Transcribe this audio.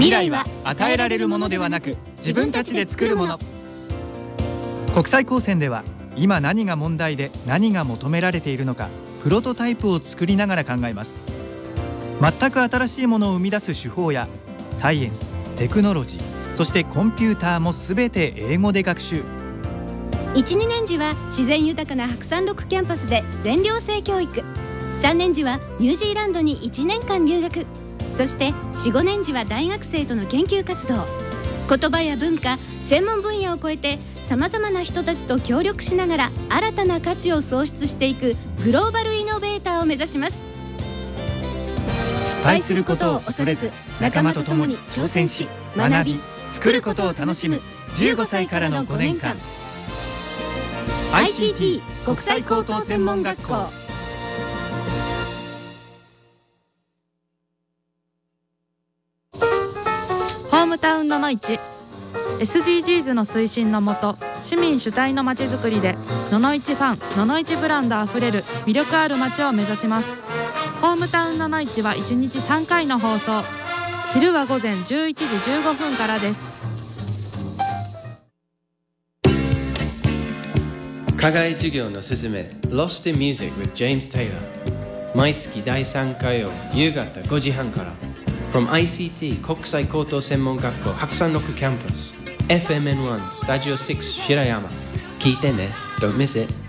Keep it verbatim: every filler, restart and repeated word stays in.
未来は与えられるものではなく自分たちで作るもの。国際高専では今何が問題で何が求められているのか、プロトタイプを作りながら考えます。全く新しいものを生み出す手法やサイエンス、テクノロジー、そしてコンピューターもすべて英語で学習。 いち、にねん時は自然豊かな白山六キャンパスで全寮制教育、さんねん時はニュージーランドにいちねんかん留学、そしてよん、ごねん時は大学生との研究活動。言葉や文化、専門分野を超えてさまざまな人たちと協力しながら新たな価値を創出していくグローバルイノベーターを目指します。 失敗することを恐れず、仲間と共に挑戦し学び作ることを楽しむじゅうごさいからのごねんかん。 アイシーティー 国際高等専門学校。 ホームタウンののいち エスディージーズ の推進のもと、市民主体のまちづくりでののいちファン、ののいちブランドあふれる魅力ある街を目指します。ホームタウンののいちはいちにちさんかいの放送。昼は午前じゅういちじじゅうごふんからです。 課外授業のすすめ Lost in Music with James Taylor、 毎月だいさん火曜夕方ごじはんから From アイシーティー 国際高等専門学校白山六キャンパス エフエムエヌワン スタジオろく白山。聞いてね、 Don't miss it。